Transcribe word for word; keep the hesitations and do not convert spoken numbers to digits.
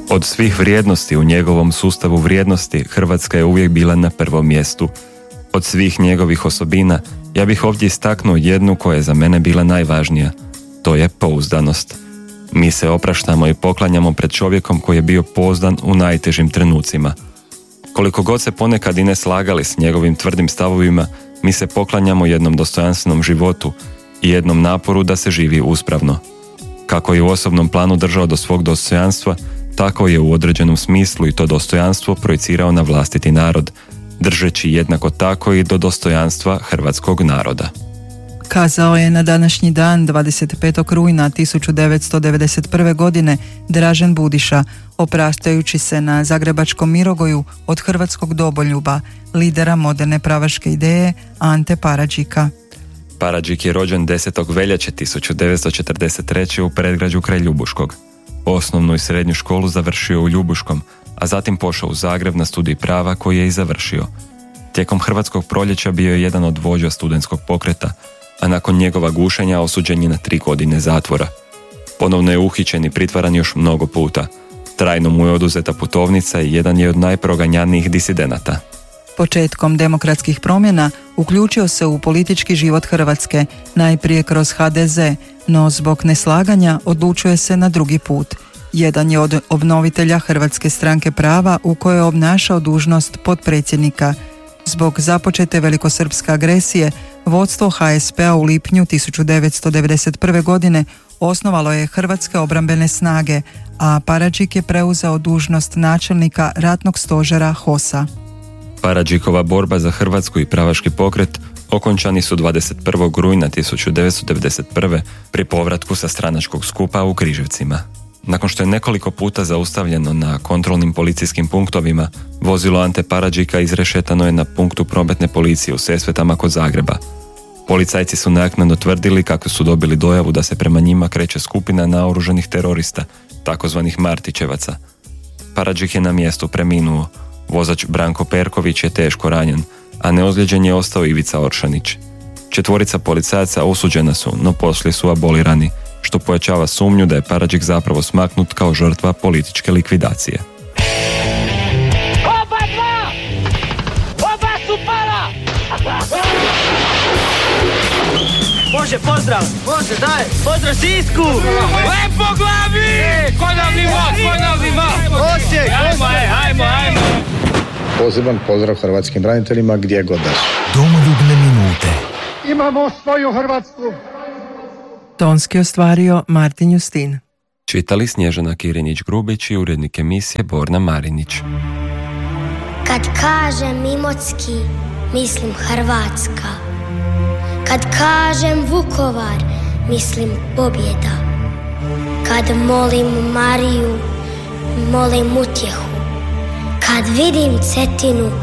Od svih vrijednosti u njegovom sustavu vrijednosti Hrvatska je uvijek bila na prvom mjestu. Od svih njegovih osobina ja bih ovdje istaknuo jednu koja je za mene bila najvažnija. To je pouzdanost. Mi se opraštamo i poklanjamo pred čovjekom koji je bio pouzdan u najtežim trenucima. Koliko god se ponekad i ne slagali s njegovim tvrdim stavovima, mi se poklanjamo jednom dostojanstvenom životu i jednom naporu da se živi uspravno. Kako je u osobnom planu držao do svog dostojanstva, tako je u određenom smislu i to dostojanstvo projicirao na vlastiti narod, držeći jednako tako i do dostojanstva hrvatskog naroda. Kazao je na današnji dan, dvadeset petog rujna tisuću devetsto devedeset prve. godine, Dražen Budiša, opraštajući se na zagrebačkom Mirogoju od hrvatskog domoljuba, lidera moderne pravaške ideje Ante Paradžika. Paradžik je rođen desetog veljače tisuću devetsto četrdeset treće. u predgrađu kraj Ljubuškog. Osnovnu i srednju školu završio u Ljubuškom, a zatim pošao u Zagreb na studij prava koji je i završio. Tijekom Hrvatskog proljeća bio je jedan od vođa studentskog pokreta, a nakon njegova gušenja osuđen je na tri godine zatvora. Ponovno je uhićen i pritvaran još mnogo puta. Trajno mu je oduzeta putovnica i jedan je od najproganjanijih disidenata. Početkom demokratskih promjena uključio se u politički život Hrvatske, najprije kroz ha de ze, no zbog neslaganja odlučuje se na drugi put. Jedan je od obnovitelja Hrvatske stranke prava u kojoj je obnašao dužnost potpredsjednika. Zbog započete velikosrpske agresije, vodstvo ha es pe a u lipnju tisuću devetsto devedeset prve. godine osnovalo je Hrvatske obrambene snage, a Paradžik je preuzeo dužnost načelnika ratnog stožera ha o sa. Paradžikova borba za Hrvatsku i pravaški pokret okončani su dvadeset prvog rujna tisuću devetsto devedeset prve. pri povratku sa stranačkog skupa u Križevcima. Nakon što je nekoliko puta zaustavljeno na kontrolnim policijskim punktovima, vozilo Ante Paradžika izrešetano je na punktu prometne policije u Sesvetama kod Zagreba. Policajci su naknadno tvrdili kako su dobili dojavu da se prema njima kreće skupina naoružanih terorista, takozvanih Martićevaca. Paradžik je na mjestu preminuo. Vozač Branko Perković je teško ranjen, a neozlijeđen je ostao Ivica Oršanić. Četvorica policajaca osuđena su, no poslije su abolirani, što pojačava sumnju da je Paradžik zapravo smaknut kao žrtva političke likvidacije. Oba dva! Oba su pala! Može, pozdrav! Može, daj! Pozdrav Sisku! Lepo glavi! E, ko nam nima, ko nam nima! Osijek, Ajmo, ajmo, ajmo! Poseban pozdrav hrvatskim braniteljima gdje god da su. Domoljubne minute. Imamo svoju Hrvatsku! Tonski ostvario Martin Justin. Čitali Snježana Kirinić-Grubić i urednik emisije Borna Marinić. Kad kažem Imotski, mislim Hrvatska. Kad kažem Vukovar, mislim pobjeda. Kad molim Mariju, molim utjehu. Kad vidim Cetinu,